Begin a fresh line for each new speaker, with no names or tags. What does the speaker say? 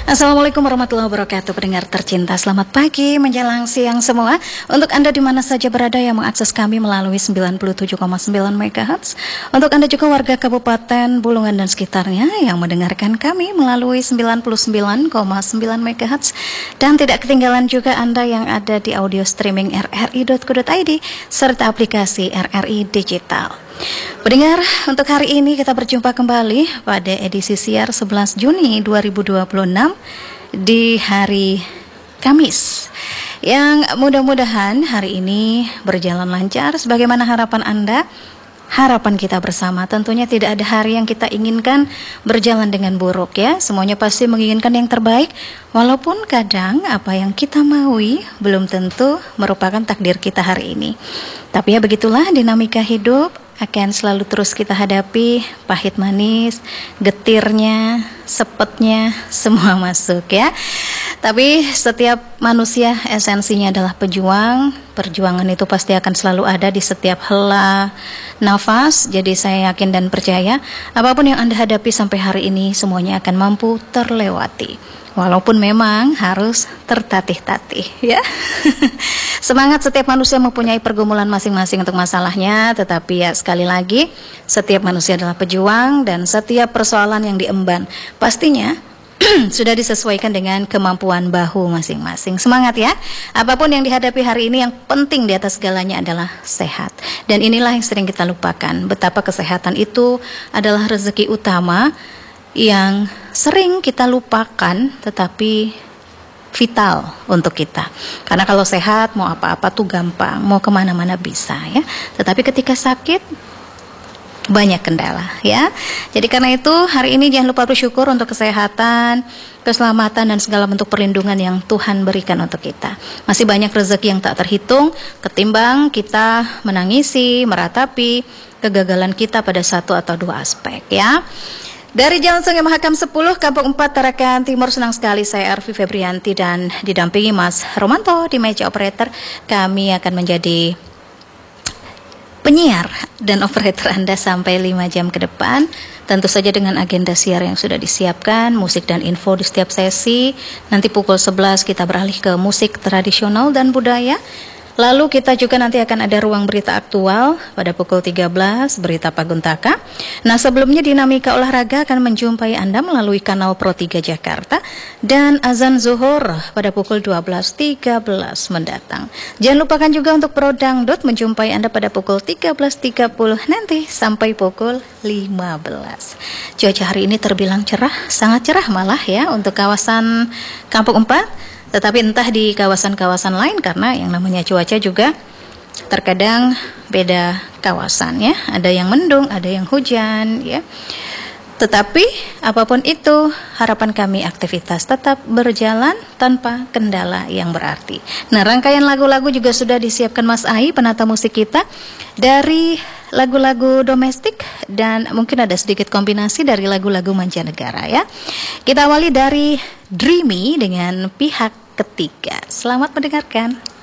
Assalamualaikum warahmatullahi wabarakatuh. Pendengar tercinta, selamat pagi menjelang siang semua. Untuk Anda di mana saja berada yang mengakses kami melalui 97,9 MHz. Untuk Anda juga warga Kabupaten Bulungan dan sekitarnya yang mendengarkan kami melalui 99,9 MHz. Dan tidak ketinggalan juga Anda yang ada di audio streaming rri.co.id serta aplikasi RRI Digital. Pendengar, untuk hari ini kita berjumpa kembali pada edisi siar 11 Juni 2026 di hari Kamis, yang mudah-mudahan hari ini berjalan lancar sebagaimana harapan Anda, harapan kita bersama. Tentunya tidak ada hari yang kita inginkan berjalan dengan buruk ya. Semuanya pasti menginginkan yang terbaik, walaupun kadang apa yang kita maui belum tentu merupakan takdir kita hari ini. Tapi ya begitulah dinamika hidup, akan selalu terus kita hadapi, pahit manis, getirnya, sepetnya, semua masuk ya. Tapi setiap manusia esensinya adalah pejuang. Perjuangan itu pasti akan selalu ada di setiap hela nafas. Jadi saya yakin dan percaya apapun yang Anda hadapi sampai hari ini semuanya akan mampu terlewati. Walaupun memang harus tertatih-tatih ya. Semangat, setiap manusia mempunyai pergumulan masing-masing untuk masalahnya. Tetapi ya sekali lagi, setiap manusia adalah pejuang. Dan setiap persoalan yang diemban pastinya sudah disesuaikan dengan kemampuan bahu masing-masing. Semangat ya. Apapun yang dihadapi hari ini, yang penting di atas segalanya adalah sehat. Dan inilah yang sering kita lupakan, betapa kesehatan itu adalah rezeki utama yang sering kita lupakan, tetapi vital untuk kita. Karena kalau sehat, mau apa-apa tuh gampang, mau kemana-mana bisa ya. Tetapi ketika sakit, banyak kendala ya. Jadi karena itu hari ini jangan lupa bersyukur untuk kesehatan, keselamatan dan segala bentuk perlindungan yang Tuhan berikan untuk kita. Masih banyak rezeki yang tak terhitung ketimbang kita menangisi, meratapi kegagalan kita pada satu atau dua aspek ya. Dari Jalan Sungai Mahakam 10, Kampung 4, Tarakan Timur, senang sekali saya Arfi Febrianti dan didampingi Mas Romanto di meja operator. Kami akan menjadi penyiar dan operator Anda sampai 5 jam ke depan. Tentu saja dengan agenda siar yang sudah disiapkan, musik dan info di setiap sesi. Nanti pukul 11 kita beralih ke musik tradisional dan budaya. Lalu kita juga nanti akan ada ruang berita aktual pada pukul 13, berita Paguntaka. Nah, sebelumnya dinamika olahraga akan menjumpai Anda melalui kanal Pro 3 Jakarta dan azan zuhur pada pukul 12.13 mendatang. Jangan lupakan juga untuk Pro Dangdut menjumpai Anda pada pukul 13.30 nanti sampai pukul 15. Cuaca hari ini terbilang cerah, sangat cerah malah ya untuk kawasan Kampung 4. Tetapi entah di kawasan-kawasan lain, karena yang namanya cuaca juga terkadang beda kawasan ya. Ada yang mendung, ada yang hujan ya. Tetapi apapun itu, harapan kami aktivitas tetap berjalan tanpa kendala yang berarti. Nah, rangkaian lagu-lagu juga sudah disiapkan Mas Ai, penata musik kita, dari lagu-lagu domestik dan mungkin ada sedikit kombinasi dari lagu-lagu mancanegara ya. Kita awali dari Dreamy dengan Pihak Ketiga. Selamat mendengarkan.